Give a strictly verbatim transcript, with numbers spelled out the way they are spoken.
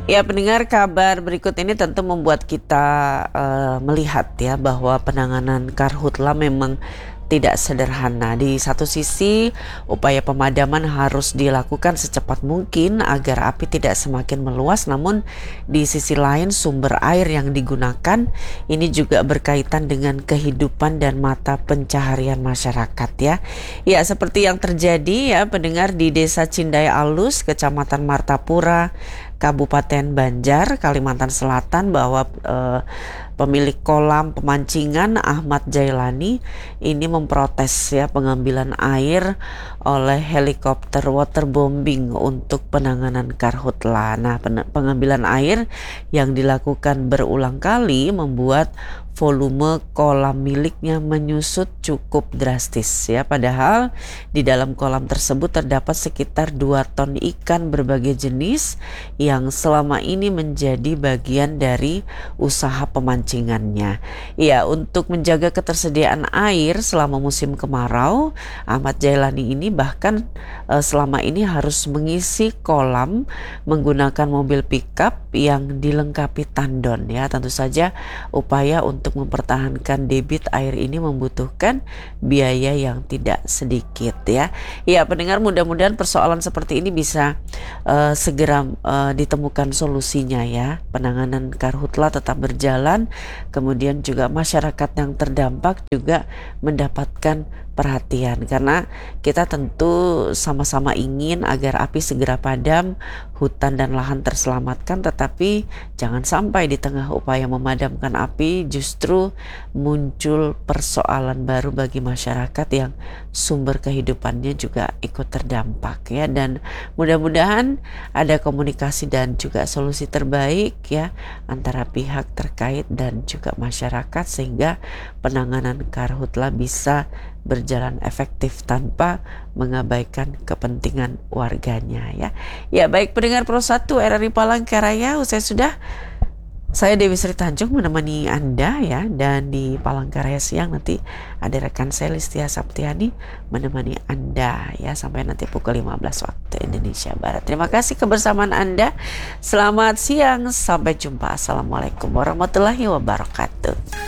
Ya, pendengar, kabar berikut ini tentu membuat kita uh, melihat ya bahwa penanganan karhutla memang tidak sederhana. Di satu sisi, upaya pemadaman harus dilakukan secepat mungkin agar api tidak semakin meluas, namun di sisi lain sumber air yang digunakan ini juga berkaitan dengan kehidupan dan mata pencaharian masyarakat ya. Ya, seperti yang terjadi ya pendengar di Desa Cindai Alus, Kecamatan Martapura, Kabupaten Banjar, Kalimantan Selatan, bahwa eh, pemilik kolam pemancingan Ahmad Jailani ini memprotes ya pengambilan air oleh helikopter waterbombing untuk penanganan karhutla. Nah, pen- pengambilan air yang dilakukan berulang kali membuat volume kolam miliknya menyusut cukup drastis ya, padahal di dalam kolam tersebut terdapat sekitar dua ton ikan berbagai jenis yang selama ini menjadi bagian dari usaha pemancingannya. Ya, untuk menjaga ketersediaan air selama musim kemarau, Ahmad Jailani ini bahkan eh, selama ini harus mengisi kolam menggunakan mobil pickup yang dilengkapi tandon ya. Tentu saja upaya untuk mempertahankan debit air ini membutuhkan biaya yang tidak sedikit ya. Ya, pendengar, mudah-mudahan persoalan seperti ini bisa uh, segera uh, ditemukan solusinya ya. Penanganan karhutla tetap berjalan, kemudian juga masyarakat yang terdampak juga mendapatkan perhatian, karena kita tentu sama-sama ingin agar api segera padam, hutan dan lahan terselamatkan, tetapi jangan sampai di tengah upaya memadamkan api justru muncul persoalan baru bagi masyarakat yang sumber kehidupannya juga ikut terdampak ya. Dan mudah-mudahan ada komunikasi dan juga solusi terbaik ya antara pihak terkait dan juga masyarakat sehingga penanganan karhutla bisa berjalan efektif tanpa mengabaikan kepentingan warganya ya. Ya, baik pendengar Pro satu R R I Palangkaraya, usai sudah saya Dewi Sri Tanjung menemani Anda ya, dan di Palangkaraya siang nanti ada rekan saya Listia Saptiani menemani Anda ya sampai nanti pukul lima belas waktu Indonesia Barat. Terima kasih kebersamaan Anda. Selamat siang, sampai jumpa. Assalamualaikum warahmatullahi wabarakatuh.